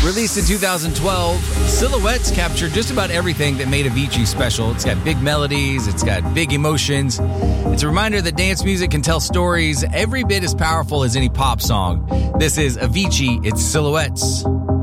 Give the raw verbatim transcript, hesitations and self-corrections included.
Released in two thousand twelve, Silhouettes captured just about everything that made Avicii special. It's got big melodies, it's got big emotions. It's a reminder that dance music can tell stories every bit as powerful as any pop song. This is Avicii, it's Silhouettes.